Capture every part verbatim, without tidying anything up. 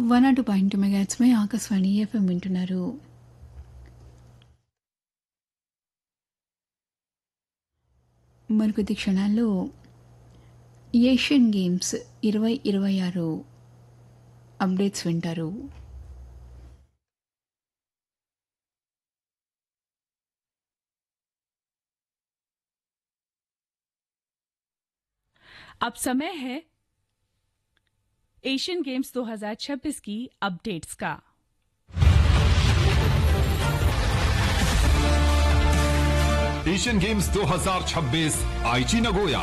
One not two point two మెగాట్స్ में Akashvani FM వింటున్నారు. మరికొద్ది క్షణాల్లో ఏషియన్ గేమ్స్ ఇరవై ఇరవై ఆరు అప్డేట్స్ వింటారు. अब समय है एशियन गेम्स दो हज़ार छब्बीस की अपडेट्स का. एशियन गेम्स दो हज़ार छब्बीस आईची Nagoya.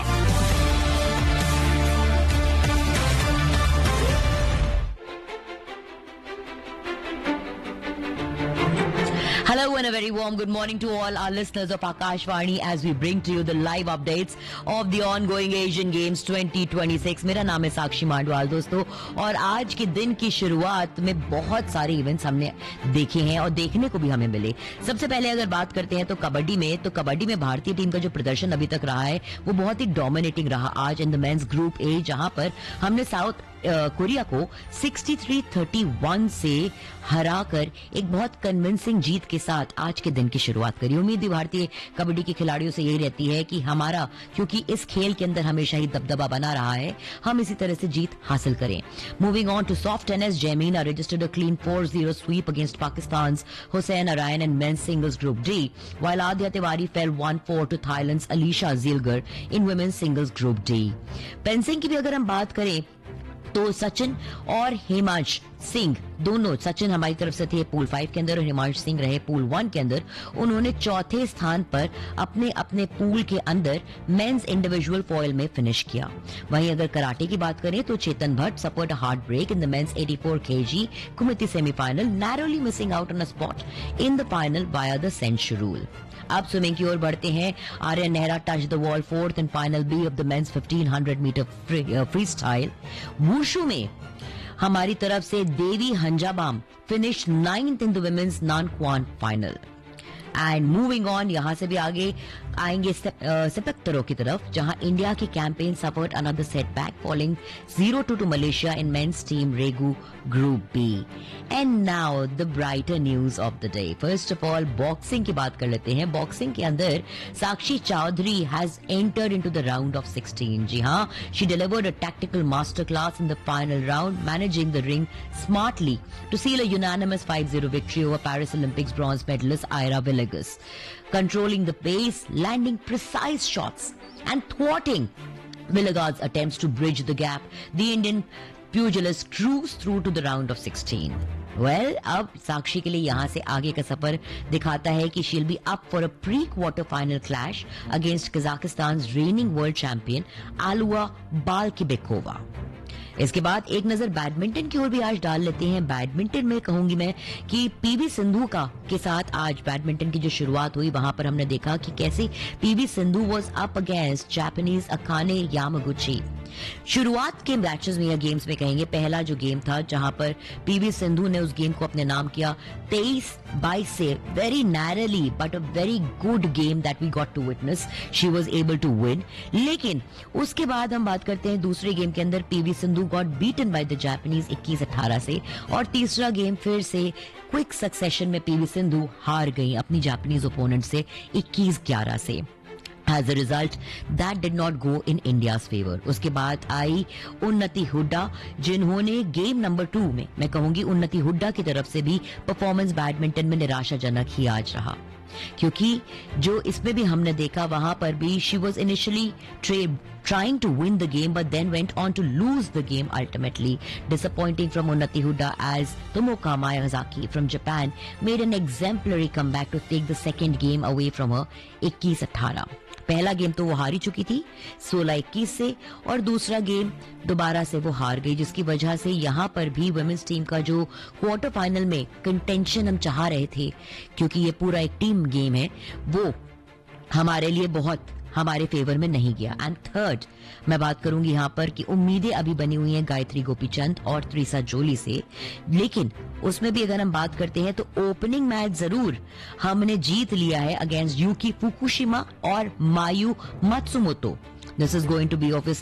Hello and a very warm good morning to all our listeners of Akashvani as we bring to you the live updates of the ongoing Asian Games twenty twenty-six. मेरा नाम है साक्षी मांडवाल दोस्तों, और आज के दिन की शुरुआत में बहुत सारे इवेंट्स हमने देखे हैं और देखने को भी हमें मिले. सबसे पहले अगर बात करते हैं तो कबड्डी में, तो कबड्डी में भारतीय टीम का जो प्रदर्शन अभी तक रहा है वो बहुत ही डोमिनेटिंग रहा आज in the mains group A, जहां पर हमने साउथ कोरिया को तिरसठ इकतीस से हराकर एक बहुत कन्विंसिंग जीत के साथ आज के दिन की शुरुआत करी. उम्मीद ही भारतीय कबड्डी के खिलाड़ियों से यही रहती है कि हमारा, क्योंकि इस खेल के अंदर हमेशा ही दबदबा बना रहा है, हम इसी तरह से जीत हासिल करें. Moving on too soft tennis, जेमिना registered a clean four zero sweep against Pakistan's Hossein Arayan in men's singles group D, while Adya Tiwari fell one four to Thailand's Alisha Zilgar in women's singles group D. Fencing की भी अगर हम बात करें तो सचिन और हिमांश सिंह दोनों, सचिन हमारी तरफ से थे पूल फाइव के अंदर और हिमांश सिंह रहे पूल वन के अंदर. उन्होंने चौथे स्थान पर अपने अपने पूल के अंदर मेंस इंडिविजुअल फॉइल में फिनिश किया. वहीं अगर कराटे की बात करें तो चेतन Bhatt suffered a heart break in the mains चौरासी KG कुमिति semifinal, narrowly missing out on a spot in the final via the सेंच rule. अब स्विमिंग की ओर बढ़ते हैं. Aryan Nehra touch the wall fourth and final B of the mains fifteen hundred metre free style. Wushu में हमारी तरफ से देवी हंजाबाम finish ninth in the women's non Kuan final. And moving on, यहां से भी आगे आएंगे सेपक्तरों की तरफ, जहां इंडिया की campaign suffered another setback following zero two to Malaysia in men's team रेगू group B. And now the brighter news of the day. First of all boxing की बात कर लेते हैं. बॉक्सिंग के अंदर साक्षी Chaudhary has entered into the round of sixteen. जी हां, she delivered a tactical master class in the final round, managing the ring smartly to seal a unanimous five zero victory over Paris Olympics bronze medallist Ayra विलेगस, controlling the pace, landing precise shots and thwarting Villegas' attempts to bridge the gap. The Indian pugilist cruised through to the round of sixteen. Well, अब साक्षी के लिए यहाँ से आगे का सफर दिखाता है कि she'll be up for a pre-quarter final clash against Kazakhstan's reigning world champion Alua Balkibekova. इसके बाद एक नजर बैडमिंटन की ओर भी आज डाल लेते हैं. बैडमिंटन में कहूंगी मैं कि पीवी सिंधु का के साथ आज बैडमिंटन की जो शुरुआत हुई, वहां पर हमने देखा कि कैसे PV Sindhu was up against Japanese Akane Yamaguchi. शुरुआत के मैचेस में या गेम्स में कहेंगे, पहला जो गेम था जहां पर पीवी सिंधु ने उस गेम को अपने नाम किया तेईस बाईस से, very नैरली but a very good game that we got to witness. She was able to win. लेकिन उसके बाद हम बात करते हैं दूसरे गेम के अंदर PV Sindhu got beaten by the Japanese इक्कीस अठारह से, और तीसरा गेम फिर से क्विक सक्सेशन में पीवी सिंधु हार गई अपनी जापानीज ओपोनेंट से इक्कीस ग्यारह से. As a result, that did not go in India's favor. उसके बाद आई उन्नति हुड्डा, जिन्होंने गेम नंबर टू में, मैं कहूंगी उन्नति हुड्डा की तरफ से भी परफॉर्मेंस बैडमिंटन में निराशाजनक ही आज रहा, क्योंकि जो इसमें भी हमने देखा वहां पर भी she was initially trying to win the game but then went on to lose the game ultimately. Disappointing from Unnati Huda as Tomoka Mayazaki from Japan made an exemplary comeback to take the second game away from her इक्कीस अठारह. पहला game तो वो हारी चुकी थी सोलह इक्कीस से, और दूसरा गेम दोबारा से वो हार गई, जिसकी वजह से यहाँ पर भी वुमेन्स टीम का जो क्वार्टर फाइनल में कंटेंशन हम चाह रहे थे, क्योंकि ये पूरा एक टीम गेम है, वो हमारे लिए बहुत हमारे फेवर में नहीं गया. एंड थर्ड मैं बात करूंगी यहाँ पर कि उम्मीदें अभी बनी हुई हैं गायत्री गोपीचंद और त्रिसा जोली से, लेकिन उसमें भी अगर हम बात करते हैं तो ओपनिंग मैच जरूर हमने जीत लिया है अगेंस्ट यूकी फुकुशिमा और मायू Matsumoto. This is going to be obviously